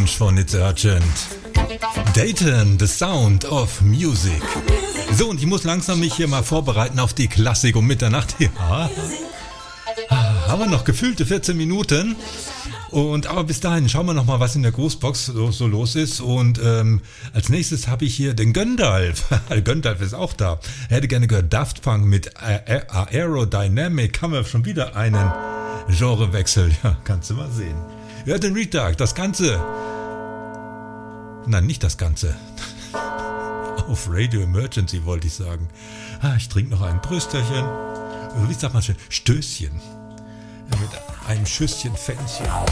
Lounge von It's Urgent. Dayton, the sound of music. So, und ich muss langsam mich hier mal vorbereiten auf die Klassik um Mitternacht. Ja, haben wir noch gefühlte 14 Minuten. Aber bis dahin schauen wir noch mal, was in der Grußbox so los ist. Und als nächstes habe ich hier den Göndalf. Göndalf ist auch da. Er hätte gerne gehört Daft Punk mit Aerodynamic. Haben wir schon wieder einen Genrewechsel. Ja, kannst du mal sehen. Ja, den Retag, das Ganze. Nein, nicht das Ganze. Auf Radio Emergency wollte ich sagen. Ich trinke noch ein Brüsterchen. Wie sagt man schön? Stößchen. Mit einem Schüsschen Fännchen.